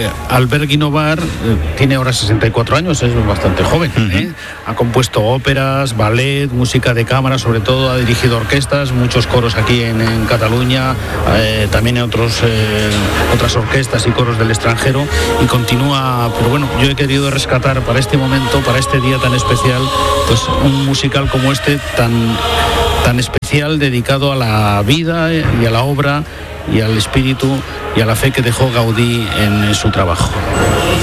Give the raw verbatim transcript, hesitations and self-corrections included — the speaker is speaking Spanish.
Albert Guinovar eh, tiene ahora sesenta y cuatro años, es bastante joven. Uh-huh. ¿eh? Ha compuesto óperas, ballet, música de cámara, sobre todo ha dirigido orquestas, muchos coros aquí en, en Cataluña, eh, también en otros, eh, otras orquestas y coros del extranjero, y continúa. Pero bueno, yo he querido rescatar para este momento, para este día tan especial, pues un musical como este tan, tan especial, dedicado a la vida y a la obra y al espíritu y a la fe que dejó Gaudí en su trabajo.